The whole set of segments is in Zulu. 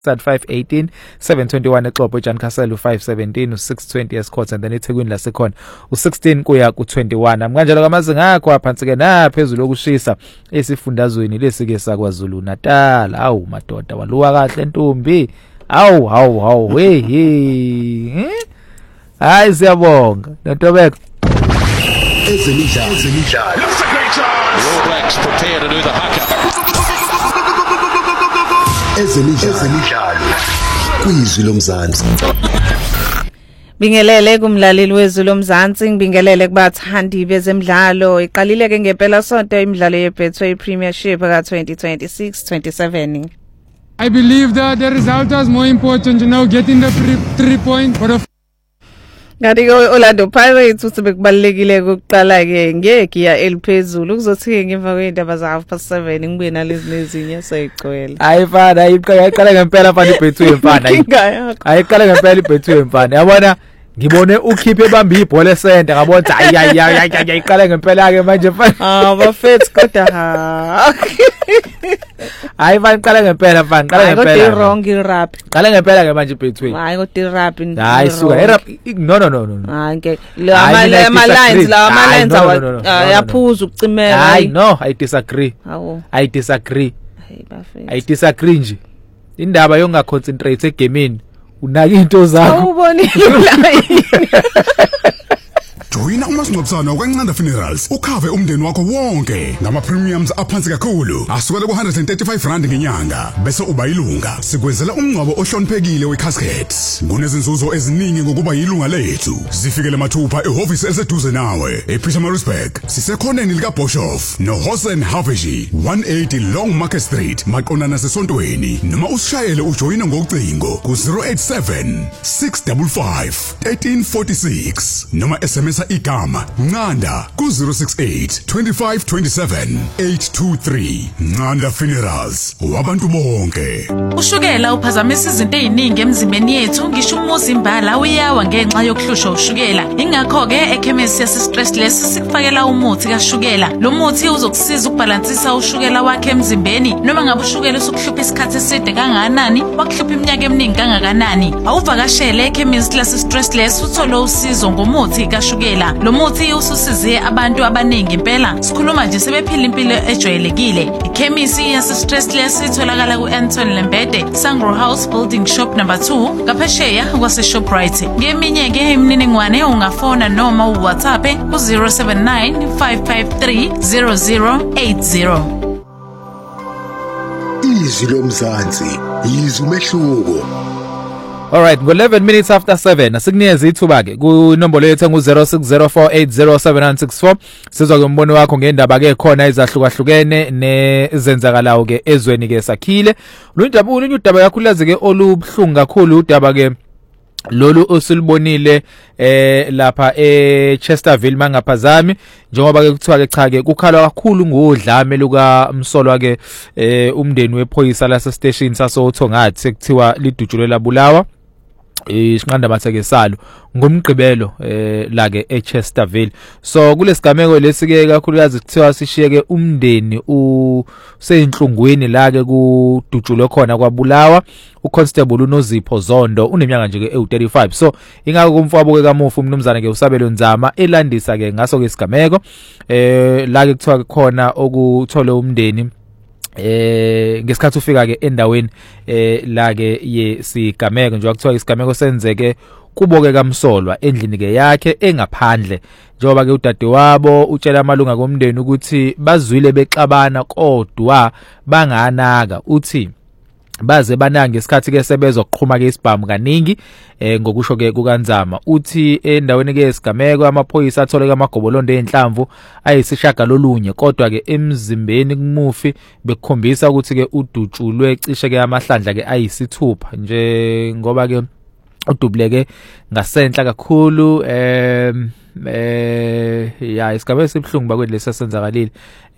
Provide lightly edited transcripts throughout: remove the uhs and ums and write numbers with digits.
at 518 721 eXhobo eJan Castle u517 u620 eScourt and then eThekwini lasekhona u16 kuya ku21 amkanjalo kamazinga akho aphansi ke naphezulu okushisa esifundazweni lesike saKwaZulu Natal awu madoda waluwa kahle ntombi awu hey hayi siyabonga Ntobeko ezemidlalo All Blacks prepare to do the haka. ezemidlalo kwizwi lomzansi. Bingelele kumlaleli wezwi lomzansi ngibingelele kubathandi bezemidlalo iqalile ke ngempela sonto imidlalo yeBetway Premiership ka 2026-27. I believe that the result was more important, getting the 3 points for the Ngati Orlando Pirates uthi bekubalekile ukuqala ke ngegiya eliphezulu kuzothi ngemva kweindaba za 7:30 ngibuye nalezi nezinye sayigcwele. Ayifana ayiqala ngempela mfana iBetway mfana. Ayiqala ngempela iBetway mfana. Yabona ngibone ukhiphe bamba ibhola esente ngabona ayiqala ngempela ke manje mfana. Bafethu kodwa ha. Hayi baniqala ngempela mfana, qala ngempela. Kodwa wrong irap. Qala ngempela ke manje iBetway. Hayi kodwa irap. Hayi suka irap no. Hayi ke ama lines yaphuza ukucimela. Hayi no, I disagree. Hawo. I disagree. Hey bafethu. I disagree nje. Indaba yonga concentrate egameni. Unaka into zakho. Awubonile la yini. Joyina umasingcwabisane wakwaNcanda Funerals ukhave umndeni wakho wonke ngama premiums aphansi kakhulu asukela ku135 rand ngenyanga bese uba yilunga sikwenzela umngcwabo ohloniphekile wecasket kunezinzuzo eziningi ngokuba yilunga lethu zifikele mathupha ehhovisi eliseduze nawe ePietermaritzburg sisekhoneni lika Boshoff noHosen Haveji 180 Long Market Street maqondana sesontweni noma usishayele ujoyina ngocingo ku087 655 1346 noma SMS igama Ncanda ku068 25 27 823 Ncanda Funerals wabantu bonke. Ushukela uphazamisa izinto eziningi emzimbeni yethu ngisho umuzi imbala uyawa ngenxa yokuhlushwa ushukela ingakho ke ekhemisi yasistressless sikufakela umuthi kashukela lo muthi uzokusiza ukubalansisa ushukela wakhe emzimbeni noma ngabe ushukela usukuhlupha isikhathi eside kangakanani wakuhlupha iminyaka eminingi kangakanani awuvakashele ekhemisi yasistressless uthole usizo ngomuthi kashukela lo muthi ususize abantu abaningi impela sikhuluma nje sebephila impilo ejwayelekile ikhemisi yasistressless itholakala ku-Anton Lembede Sangro House Building Shop number 2 ngaphesheya kwase Shoprite ngeminye ke imininingwane ungafona noma uWhatsApp ku079 553 0080 Izwi lomzansi yizwi umehluko. Alright, ngo 11 minutes after 7 asikunikeza ithuba ke ku inombolo yethu ngu0604807964 sizwa ke umbono wakho ngendaba ke khona ezahlukahlukene nezenzakalayo ke ezweni ke sakhile lunye udaba kakhulukazi ke olubhlungu kakhulu udaba ke lolu osilibonile lapha eChesterville mangaphazami njengoba ke kuthiwa ke cha ke kukhala kakhulu ngodlame luka Msolwa ke umndeni wephoyisa lase station sasothongathi sekuthiwa lidutshulwe labulawa isiqanda batheke salo ngomgqibelo la ke eChesterville so kulesigameko lesike kakhulukazi kuthiwa sishiyeke umndeni useyinhlungwini la ke kudutshulwe khona kwabulawa uConstable uNozipho Zondo uneminyaka nje ke e35 so ingakho kumfowabo ke kaMufu umnumzana ke uSabelo Nzama elandisa ke ngaso ke isigameko la ke kuthiwa khona okuthole umndeni ngesikhathi ufika ke endaweni la ke yesigameko nje kuthiwa isigameko senzeke kuboke kaMsolwa endlini ke yakhe engaphandle njengoba ke udade wabo utshela amalunga komndeni ukuthi bazwile bexabana kodwa banganaka uthi baze bananga isikhathi ke sebezoqhuma ke isibhamu kaningi ngokusho ke kukanzama uthi endaweni ke esigameko amaphoyisa atholeka amagobolondo enhlamvu ayisishaga lolunye kodwa ke emzimbeni kuMufi bekukhombisa ukuthi ke udutshulwe cishe ke amahlandla ke ayisithupha nje ngoba ke udubleke ngasenhla kakhulu ya isigameko sibhlungu bakwethu lesasenzakalile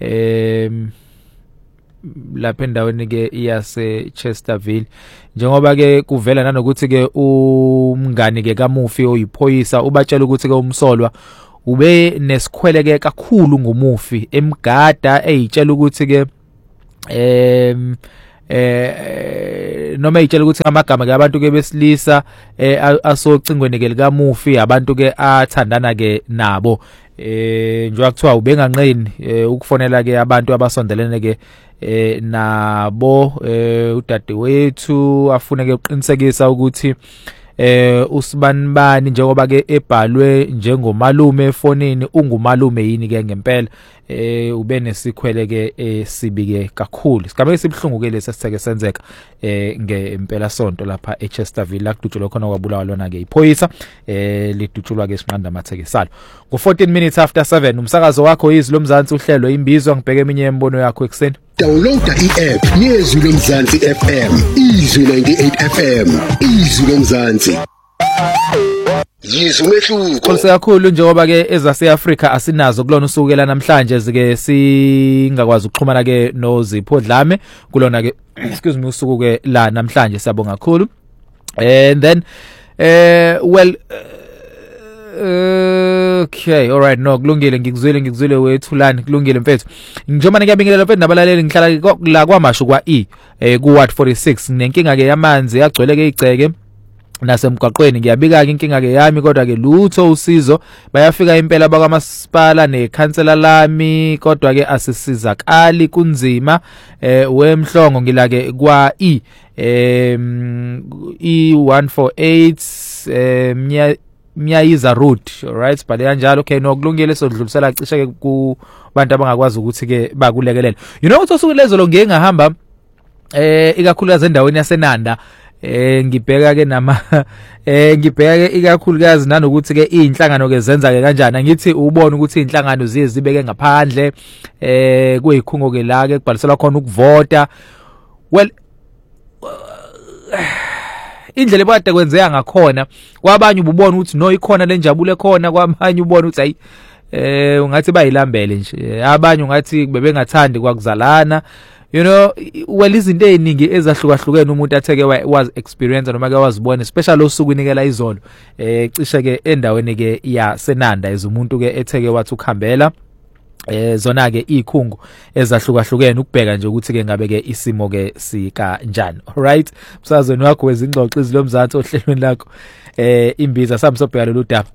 lapha endaweni ke iyase Chesterville njengoba ke kuvela nanokuthi ke umngani ke kaMufi oyiphoyisa ubatshela ukuthi ke uMsolwa ube nesikhweleke kakhulu ngoMufi emgada eyitshela ukuthi ke noma itshela ukuthi amagama ke abantu ke besilisa asocingweni ke likamufi abantu ke athandana ke nabo njengoba kuthiwa ubenganqeni ukufonela ke abantu abasondelene ke nabo udadewethu afune ke uqinisekisa ukuthi usibanibani njengoba ke ebhalwe njengomalume efonini ungumalume yini ke ngempela ube nesikhwele ke sibike kakhulu sigameke sibhlungu ke lesi sitheke senzeka ngempela sonto lapha eChesterville la kudutshulwa khona kwabulawa lona ke iphoyisa lidutshulwa ke siqanda amathekisalo ngo 14 minutes after 7 umsakazo wakho izwi lomzansi uhlelo imbizwa ngibheke eminye embono yakho ekseni. Downloada i-app yezwi lomzansi FM izwi 98 FM izwi lomzansi yizwe umehluko Khulise kakhulu njengoba ke ezaseAfrika asinazo kulona usukela namhlanje zike singakwazi ukuxhumana ke noZipho Dlame kulona ke excuse me usuku ke la namhlanje siyabonga kakhulu and then okay all right no kulungile ngikuzwile wethulani kulungile mfethu njengoba ngiyabingelela mfethu nabalaleli ngihlala la kwamashu kwa ku Ward 46 nenkinga ke yamanzi yagcwele ke igceke nasemgwaqweni ngiyabika ke inkinga ke yami kodwa ke lutho usizo bayafika impela bakamasipala nekhansela lami kodwa ke asisizakali kunzima wemhlongo ngila ke kwa E148 Mnyayiza route alright bale kanjalo okay nokulungile sodlulisela cishe ke kubantu abangakwazi ukuthi ke bakulekelela you know ukuthi osuku lezo lo ngeke ngahamba ikakhulukazi endaweni yaseNanda ngibheka ke ngibheka ke ikakhulukazi nanokuthi ke inhlangano ke zenza ke kanjani ngithi ubone ukuthi inhlangano zibeke ngaphandle kuyikhungo ke la ke kubhaliselwa khona ukuvota well indlela ebade kwenzeka ngakhona kwabanye ububona ukuthi no ikhona lenjabulo khona kwamanye ubona ukuthi hayi ungathi bayilambele nje abanye ungathi bebengathandi kwakuzalana you know well izinto eziningi ezahlukahlukene umuntu atheke was experience noma ke wazibona especially osukwini ke la izolo cishe ke endaweni ke ya Senanda ezumuntu ke etheke wathi ukhambela zona ke ikhungu ezahlukahlukene ukubheka nje ukuthi ke ngabe ke isimo ke sika njani alright msazweni wakho wezingxoxo izilomzansi ohlelweni lakho imbiza samsobheka lolu daba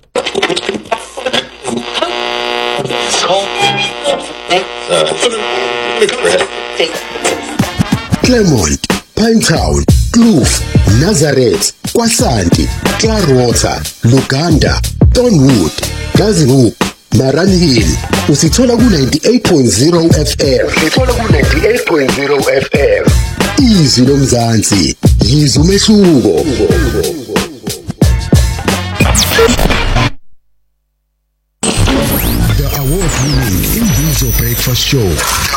Claremont, Pinetown, Kloof, Nazareth, Kwasanti, Clearwater, Luganda, Thornwood, Gazinoop, Marani Hill. Usithola ku 98.0 FM. Izwi lomzansi, yizwe umehluko. The award-winning Imbizo Breakfast Show.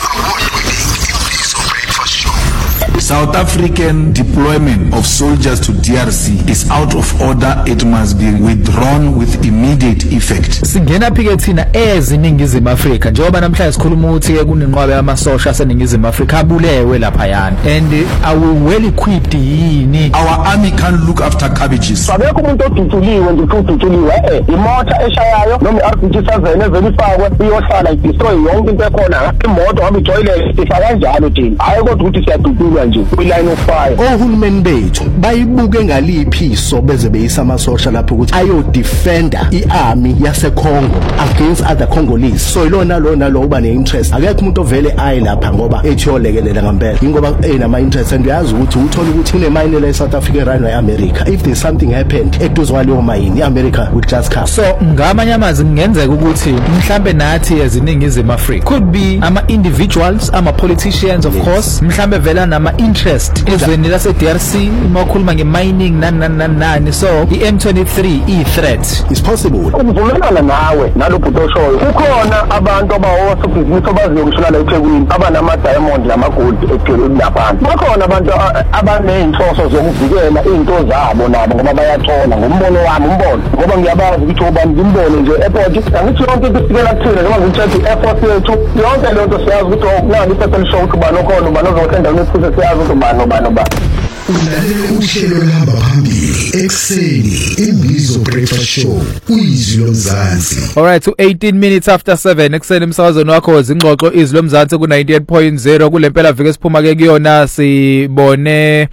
South African deployment of soldiers to DRC is out of order. It must be withdrawn with immediate effect. Singena phike thina eziningizimu Afrika njengoba namhlanje sikhuluma ukuthi kunenqwabe yamasosha aseningizimu Afrika abulewe lapha yana and are we well equipped yini Our army can't look after cabbages. Sabekho umuntu oduduliwe nje ududuliwe imota eshayayo noma iRPG7 evelifakwe iyohlala idestroy yonke into ekhona imoto hamba ijoyile ifaka kanjalo thina hayi kodwa ukuthi siyadudulwa nje kwi-line of fire. Ohulumeni bethu bayibuke ngaliphi iso beze beyisa amasosha lapho ukuthi ayo defender iarmy yase Congo against other Congolese. So ilona lo uba ne-interest akekho umuntu ovele ayi lapha ngoba ethi yolekelela ngempela ingoba nama interest and uyazi ukuthi uthola ukuthi kunemine la eSouth Africa right now eAmerica. If there's something happened eduze kwaleyo mine iAmerica will just come. So ngamanye amazwi kungenzeka ukuthi mhlambe nathi eziningizimu Afrika could be ama individuals ama politicians of course mhlambe vela nama interest ezweni lase DRC makhuluma ngemining nani so iM23 threat is possible. Ukuvumelana nawe nalopho toshoyo kukhona abantu abawosebhizinisi abaziyokushona la eThekwini abanama diamond lama gold ePhilweni lapha. Bakhona abantu abanenhloso zokuvikela izinto zabo nabo ngoba bayathola ngombono wami ngoba ngiyabazi ukuthi ubani ngimbone nje airport angithi yonke into isikela kuthina noma ngithi airport yethu yonke lento siyazi ukuthi nani special show kubani okhona ubani ozothenda nephuse siyazi ukuthi ubani. Ulalele uhlelo lahamba phambili ekseni Imbizo Breakfast Show kuyizwi lomzansi. Alright, 18 minutes after 7 ekseni emsakazweni wakho izingxoxo izwi lomzansi ku 98.0 kulempela viki esiphuma ke kuyona sibone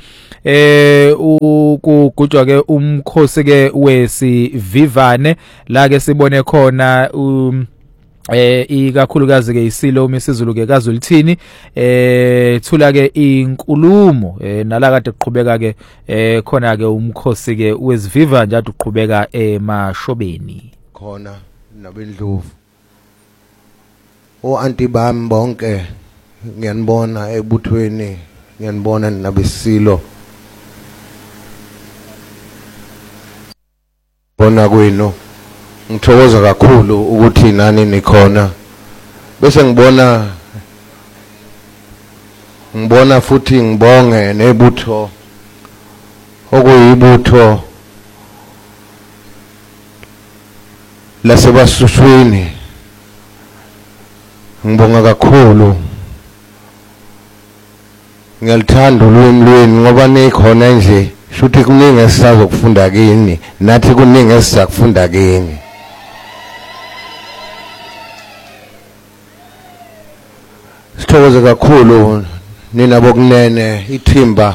ukugujwa ke umkhosi ke wesivivane la ke sibone khona ikakhulukazi ke isilo uMisizulu ke kaZulithini thula ke inkulumo nala kade kuqhubeka ke khona ke umkhosi ke wesiviva nje ade uqhubeka emashobeni khona nabendlovu anti bami bonke ngiyanibona ebuthweni ngiyanibona nabesilo bona kwenu ngithokoza kakhulu ukuthi nani nikhona bese ngibona futhi ngibonge nebutho okuyibutho lasebasushweni ngibonga kakhulu ngiyalithanda ulwimi lwenu ngoba nikhona nje shuthi kuningi esizokufunda kini nathi kuningi esizakufunda kini sithokoze kakhulu nina bokunene ithimba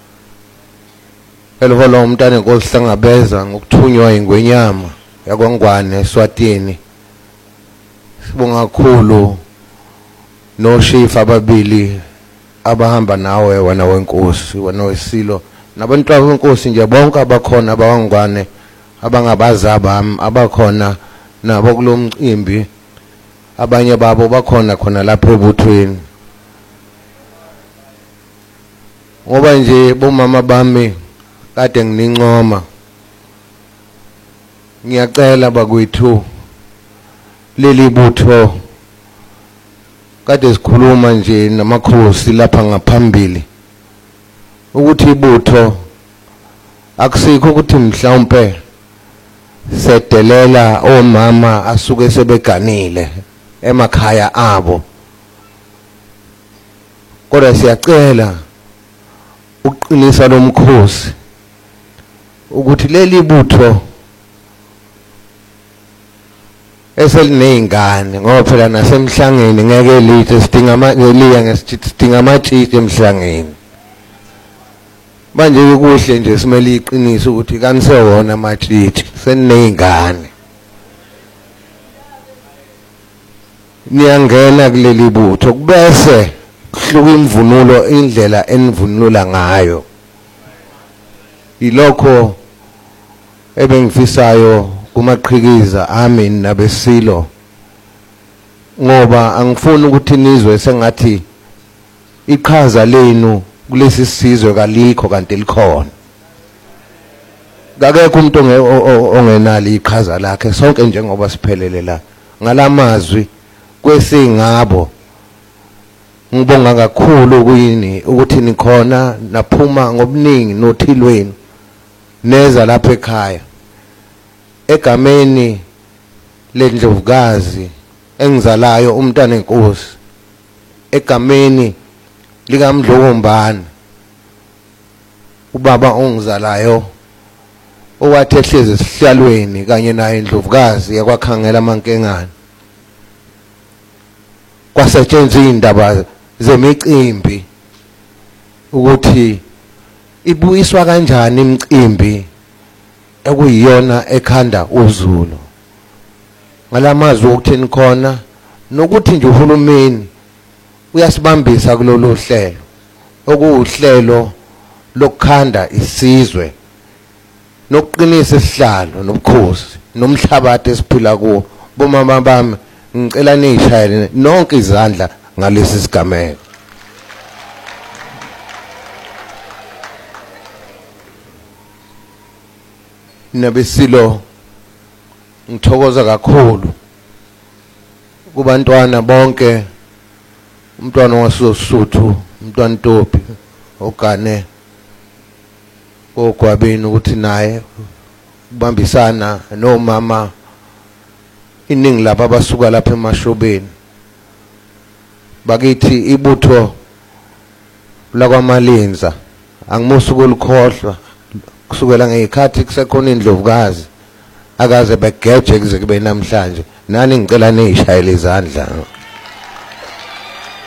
elihola umntana enkosi hlangabeza ngokuthunywa ingwenyama yakwangwane eSwatini sibonga kakhulu noshifa ababili abahamba nawe wena wenkosi wena wesilo nabantwana benkosi nje bonke abakhona abawangwane abangabazabami abakhona nabo kulomcimbi abanye babo bakhona khona lapha ebuthweni ngoba nje bomama bami kade nginincoma ngiyacela bakwethu leli butho kade sikhuluma nje namakhosi lapha ngaphambili ukuthi ibutho akusikho ukuthi mhlawumbe sedelela omama asuke sebeganile emakhaya abo kodwa siyacela uqinisa lomkhosi ukuthi leli butho eselinezingane ngoba phela nasemhlangeni ngeke lithi sidinga amatshitshi emhlangeni manje kuhle nje simele iqinise ukuthi kanisewona amatshitshi senezingane niyangena kuleli butho kubese kuhluka imvunulo indlela enivunula ngayo ilokho ebengifisayo kumaqhikiza amen nabesilo ngoba angifuni ukuthi nizwe sengathi iqhaza lenu kulesi sizwe kalikho kanti likhona akekho umuntu ongenali iqhaza lakhe sonke njengoba siphelele la ngalamazwi kwesingabo ngibonga kakhulu kuyini ukuthi nikhona naphuma ngobuningi nothilweni neza lapha ekhaya egameni lendlovukazi engizalayo umntana enkosi egameni likaMdlokombane ubaba ongizalayo owathi ehlezi esihlalweni kanye naye indlovukazi yakwakhangela amankengane kwasetshenziswa indaba zemicimbi ukuthi ibuyiswa kanjani imicimbi ekuyiyona ekhanda uZulu ngalamazwi ukuthi nikhona nokuthi nje uhulumeni uyasibambisa kulolu hlelo okuhlelo lokukhanda isizwe nokuqinisa isihlalo nobukhosi nomhlabathi esiphila kuwo bomama bami ngicela nishayele nonke izandla ngalesi sigameko nabesilo ngithokoza kakhulu kubantwana bonke umntwana waSosuthu umntwana Ntopi ogane ogwabeni ukuthi naye ubambisana nomama iningi lapha abasuka lapha emashobeni bakithi ibutho lakwamalenza angimusuku olukhohlwa kusukela ngekhathi kusekhona indlovukazi akaze begeje kuze kube namhlanje nani ngicela neyishayele izandla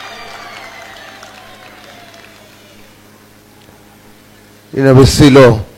besilo